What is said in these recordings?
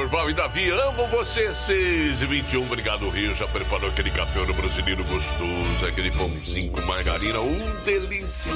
Durval e Davi, amo você. 6h21, obrigado, Rio. Já preparou aquele café no brasileiro gostoso, aquele pãozinho com margarina, delícia.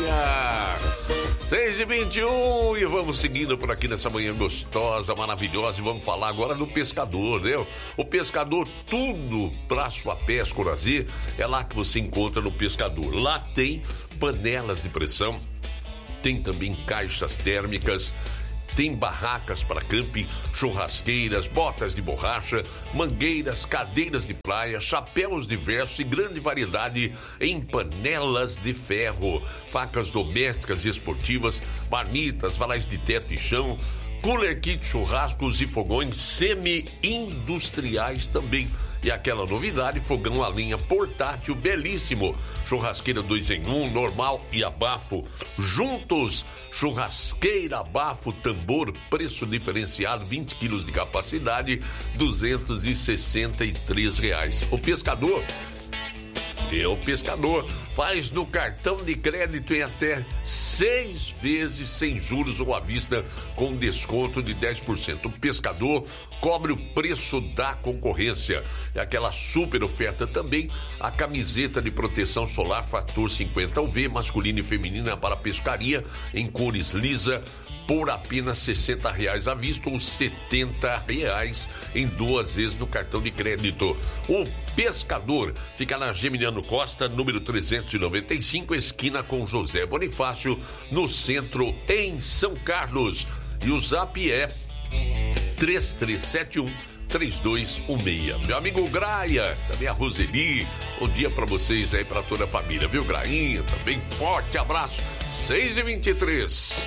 6h21 e vamos seguindo por aqui nessa manhã gostosa, maravilhosa, e vamos falar agora do pescador, né? O pescador, tudo pra sua pesca ou lazer, é lá que você encontra no pescador. Lá tem panelas de pressão, tem também caixas térmicas, tem barracas para camping, churrasqueiras, botas de borracha, mangueiras, cadeiras de praia, chapéus diversos e grande variedade em panelas de ferro, facas domésticas e esportivas, marmitas, varais de teto e chão, cooler kit, churrascos e fogões semi-industriais também. E aquela novidade, fogão a lenha portátil belíssimo, churrasqueira 2 em 1, normal e abafo, juntos, churrasqueira, abafo, tambor, preço diferenciado, 20 quilos de capacidade, R$263. O pescador faz no cartão de crédito em até 6 vezes sem juros ou à vista com desconto de 10%. O pescador cobre o preço da concorrência. E aquela super oferta também, a camiseta de proteção solar fator 50 UV, masculina e feminina para pescaria, em cores lisa, por apenas R$60 à vista ou R$70 em 2 vezes no cartão de crédito. O pescador fica na Geminiano Costa, número 395, esquina com José Bonifácio, no centro, em São Carlos. E o zap é 3371-3216. Meu amigo Graia, também a Roseli, bom dia pra vocês aí, pra toda a família, viu, Grainha? Também forte abraço. 6h23.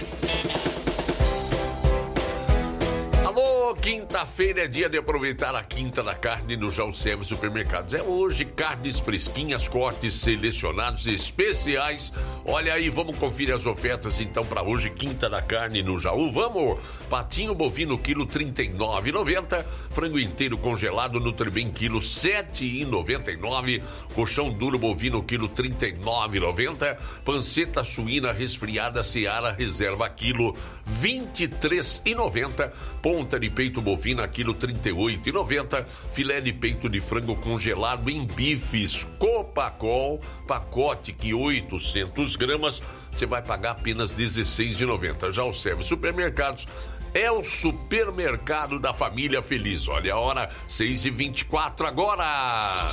Alô, quinta-feira é dia de aproveitar a quinta da carne no Jaú-Serve Supermercados. É hoje, carnes fresquinhas, cortes selecionados especiais. Olha aí, vamos conferir as ofertas então para hoje, quinta da carne no Jaú. Vamos! Patinho bovino, quilo R$39,90. Frango inteiro congelado Nutribem, quilo R$7,99. Colchão duro bovino, quilo R$39,90. Panceta suína resfriada Seara Reserva, quilo R$23,90. Ponta de peito bovina, quilo R$38,90. Filé de peito de frango congelado em bifes Copacol, pacote que 800 gramas, você vai pagar apenas R$16,90. Já o Service Supermercados é o supermercado da família feliz. Olha a hora, 6h24 agora.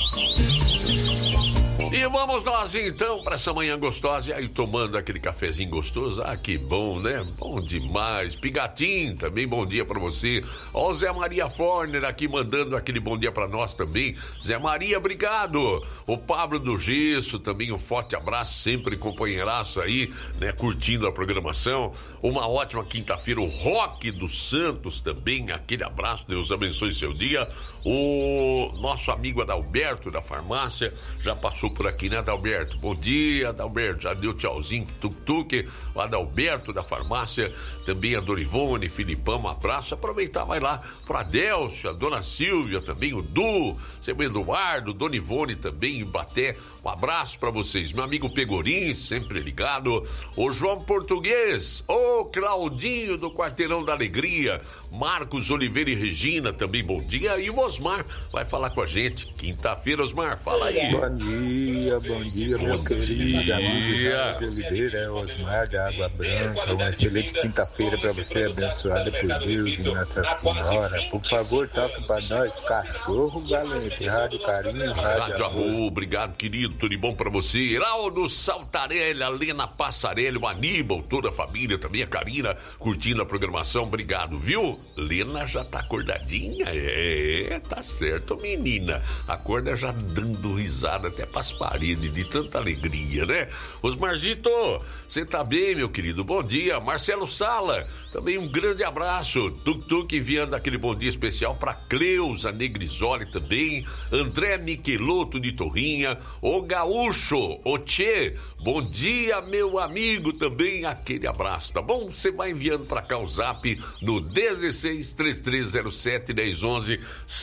E vamos nós então para essa manhã gostosa, e aí tomando aquele cafezinho gostoso. Ah, que bom, né? Bom demais. Pigatim, também bom dia para você. Ó, o Zé Maria Forner aqui mandando aquele bom dia para nós também. Zé Maria, obrigado. O Pablo do Gesso, também um forte abraço, sempre companheiraço aí, né? Curtindo a programação. Uma ótima quinta-feira. O Roque dos Santos também, aquele abraço, Deus abençoe seu dia. O nosso amigo Adalberto da farmácia já passou por aqui, né, Adalberto? Bom dia, Adalberto. Já deu tchauzinho, tuk-tuk. O Adalberto da farmácia, também a Dorivone, Filipão, um abraço. Aproveitar, vai lá para a Delcia, a Dona Silvia também, o Du, seu Eduardo, Dona Ivone também, em Baté. Um abraço para vocês. Meu amigo Pegorim, sempre ligado. O João Português, o Claudinho do Quarteirão da Alegria, Marcos Oliveira e Regina também, bom dia. E o Osmar vai falar com a gente. Quinta-feira, Osmar, fala aí. Bom dia, meu querido amigo Oliveira, é Osmar da Água Branca. Uma excelente quinta-feira para você, abençoada por Deus e Nossa Senhora. Por favor, toque para nós, Cachorro Valente, Rádio Carinho, Rádio Amor. Obrigado, querido, tudo de bom para você. Heraldo Saltarelli, a Lena Passarelli, o Aníbal, toda a família, também a Karina, curtindo a programação, obrigado, viu? Lena já tá acordadinha? É, tá certo, menina. Acorda já dando risada até pras paredes, de tanta alegria, né? Osmarzito, você tá bem, meu querido? Bom dia. Marcelo Sala, também um grande abraço. Tuk-tuk enviando aquele bom dia especial pra Cleusa Negrisoli também. André Michelotto de Torrinha. O Gaúcho, o Tchê, bom dia, meu amigo, também aquele abraço, tá bom? Você vai enviando pra cá o zap no 16 3307 1011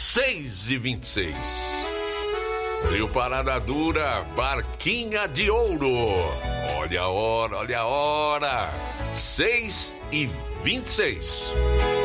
6h26. Rio Parada Dura, Barquinha de Ouro. Olha a hora, 6h26.